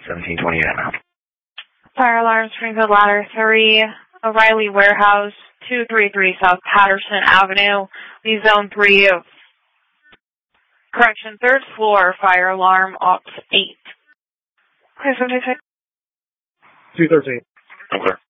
1728. Fire alarm, Springfield Ladder 3, O'Reilly Warehouse, 233 South Patterson Avenue, the Zone 3 of correction, 3rd floor, fire alarm, Ops 8. Okay, 76. 213. Okay.